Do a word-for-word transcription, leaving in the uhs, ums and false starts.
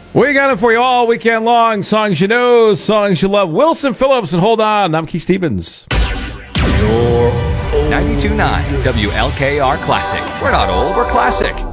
We got it for you all weekend long. Songs you know, songs you love. Wilson Phillips, and hold on, I'm Keith Stevens. ninety-two point nine W L K R Classic. We're not old, we're classic.